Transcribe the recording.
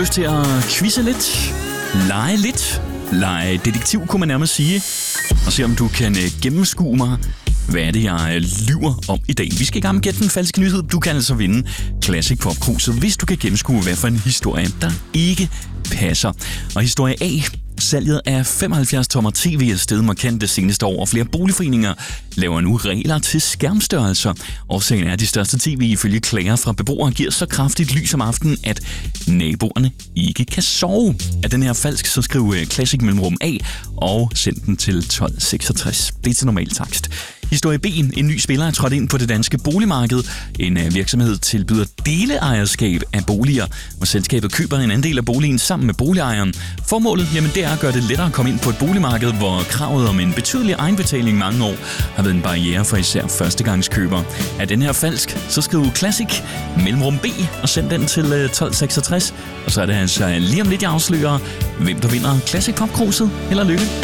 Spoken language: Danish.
lyst til at quizze lidt? Lege detektiv, kunne man nærmest sige. Og se, om du kan gennemskue mig. Hvad er det, jeg lyver om i dag? Vi skal i gang med gætte den falske nyhed. Du kan altså vinde Classic Pop Cruiset, hvis du kan gennemskue, hvad for en historie, der ikke passer. Og historie A. Salget af 75-tommer tv er steget markant det seneste år, og flere boligforeninger laver nu regler til skærmstørrelser. Årsagen er, at de største tv ifølge klager fra beboere giver så kraftigt lys om aftenen, at naboerne ikke kan sove. Er den her falsk, så skriv Classic mellemrum A og send den til 1266. Det er til normal takst. Historie B. En ny spiller er trådt ind på det danske boligmarked. En virksomhed tilbyder deleejerskab af boliger, hvor selskabet køber en andel af boligen sammen med boligejeren. Formålet, det er at gøre det lettere at komme ind på et boligmarked, hvor kravet om en betydelig egenbetaling mange år har været en barriere for især førstegangskøbere. Er den her falsk, så skriv Classic mellemrum B og send den til 1266. Og så er det altså lige om lidt, jeg afslører, hvem der vinder Classic Pop Cruiset. Held og lykke.